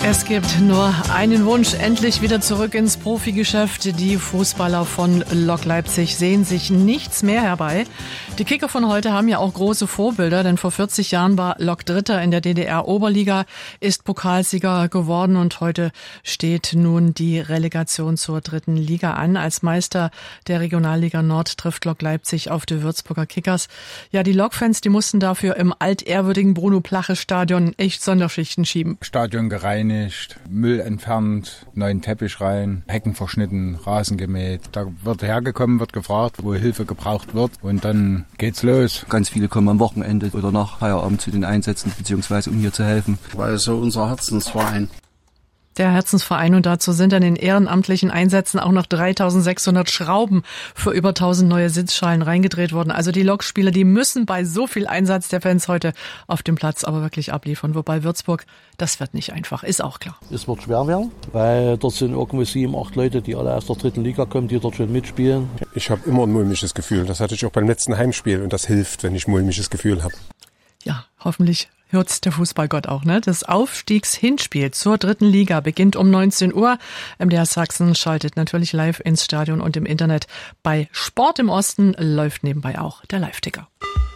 Es gibt nur einen Wunsch, endlich wieder zurück ins Profigeschäft. Die Fußballer von Lok Leipzig sehen sich nichts mehr herbei. Die Kicker von heute haben ja auch große Vorbilder, denn vor 40 Jahren war Lok Dritter in der DDR-Oberliga, ist Pokalsieger geworden und heute steht nun die Relegation zur dritten Liga an. Als Meister der Regionalliga Nord trifft Lok Leipzig auf die Würzburger Kickers. Ja, die Lok-Fans, die mussten dafür im altehrwürdigen Bruno-Plache-Stadion echt Sonderschichten schieben. Stadion gereinigt, Müll entfernt, neuen Teppich rein, Hecken verschnitten, Rasen gemäht. Da wird hergekommen, wird gefragt, wo Hilfe gebraucht wird und dann geht's los. Ganz viele kommen am Wochenende oder nach Feierabend zu den Einsätzen, beziehungsweise um hier zu helfen. Weil so unser Herzensverein. Der Herzensverein, und dazu sind an den ehrenamtlichen Einsätzen auch noch 3600 Schrauben für über 1000 neue Sitzschalen reingedreht worden. Also die Lokspieler, die müssen bei so viel Einsatz der Fans heute auf dem Platz aber wirklich abliefern. Wobei Würzburg, das wird nicht einfach, ist auch klar. Es wird schwer werden, weil dort sind irgendwo 7, 8 Leute, die alle aus der dritten Liga kommen, die dort schon mitspielen. Ich habe immer ein mulmiges Gefühl. Das hatte ich auch beim letzten Heimspiel und das hilft, wenn ich ein mulmiges Gefühl habe. Ja, hoffentlich hört's der Fußballgott auch, ne? Das Aufstiegshinspiel zur dritten Liga beginnt um 19 Uhr. MDR Sachsen schaltet natürlich live ins Stadion und im Internet. Bei Sport im Osten läuft nebenbei auch der Live-Ticker.